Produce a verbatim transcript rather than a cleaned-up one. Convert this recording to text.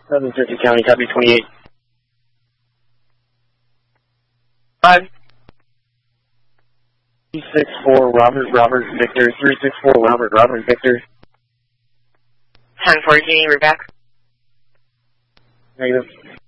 seven fifty County, copy twenty-eight. Five. three six four Robert, Robert, Victor, three six four Robert, Robert, Victor. ten fourteen, we're back. Negative.